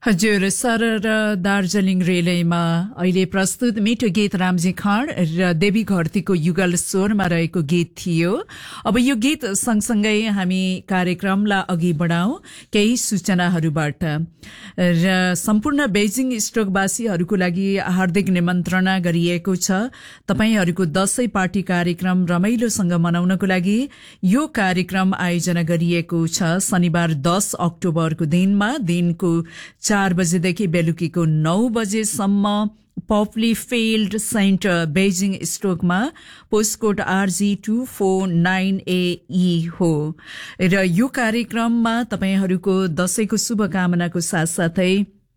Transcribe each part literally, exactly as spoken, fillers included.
हजुर, सरर दार्जिलिङ रेलैमा अहिले प्रस्तुत मिठो गीत रामजी खाँड र देवी घरतीको युगल स्वरमा रहेको गीत थियो। अब यो गीत सँगसँगै हामी कार्यक्रमलाई अघि बढाउँ केही सूचनाहरूबाट। र सम्पूर्ण बेजिङ स्ट्रोकवासीहरूको लागि हार्दिक निमन्त्रणा गरिएको छ। तपाईहरूको दशैं पार्टी कार्यक्रम रमाइलोसँग मनाउनको लागि यो कार्यक्रम आयोजना गरिएको छ। शनिबार दस अक्टोबरको दिनमा दिनको चार बजेदेखि बेलुकीको नौ बजेसम्म पपली field centre Beijing स्टोकमा postcode RG two four nine एई हो। र यो कार्यक्रममा तपाईहरूको दशैंको शुभकामनाको साथसाथै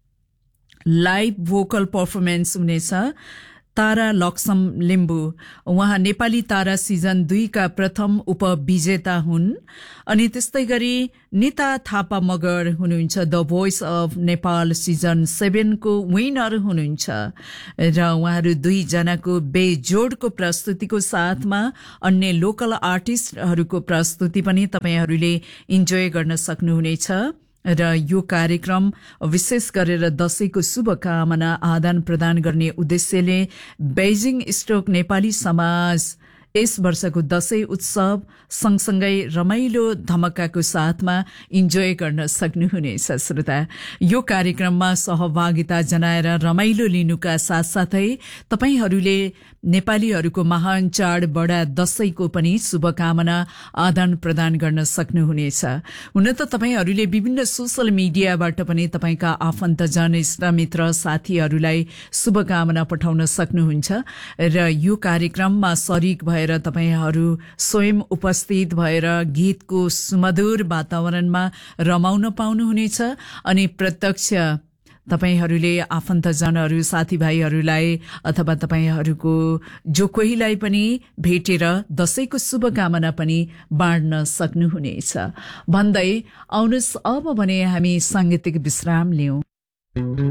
लाइभ भोकल पर्फर्मेन्स हुनेछ। तारा लक्ष्म लिम्बू उहाँ नेपाली तारा सिजन दुईका प्रथम उपविजेता हुन्। अनि त्यस्तै गरी निता थापा मगर हुनुहुन्छ the voice of Nepal season सेभेनको winner हुनुहुन्छ। र उहाँहरू दुईजनाको बेजोडको प्रस्तुतिको साथमा अन्य लोकल आर्टिस्टहरूको प्रस्तुति पनि तपाईहरूले इन्जोय गर्न सक्नुहुनेछ। र यो कार्यक्रम विशेष गरेर दशैंको शुभकामना आदान प्रदान गर्ने उद्देश्यले बेजिङ स्टोक नेपाली समाज यस वर्षको दशैं उत्सव सँगसँगै रमाइलो धमकाको साथमा इन्जोय गर्न सक्नुहुनेछ। श्रोता, यो कार्यक्रममा सहभागिता जनाएर रमाइलो लिनुका साथसाथै तपाईहरूले नेपालीहरूको महान चाड बडा दशैंको पनि शुभकामना आदान प्रदान गर्न सक्नुहुनेछ। हुन त तपाईहरूले विभिन्न सोशल मिडियाबाट पनि तपाईका आफन्तजन इष्टमित्र साथीहरूलाई शुभकामना पठाउन सक्नुहुन्छ। र यो कार्यक्रममा सरिक भएर तपाईहरू स्वयं उपस्थित भएर गीतको सुमधुर वातावरणमा रमाउन पाउनुहुनेछ। अनि प्रत्यक्ष तपाईहरूले आफन्तजनहरू साथीभाइहरूलाई अथवा तपाईहरूको जो कोहीलाई पनि भेटेर दशैंको शुभकामना पनि बाँड्न सक्नुहुनेछ भन्दै आउनुहोस् अब भने हामी सांगीतिक विश्राम लियौं।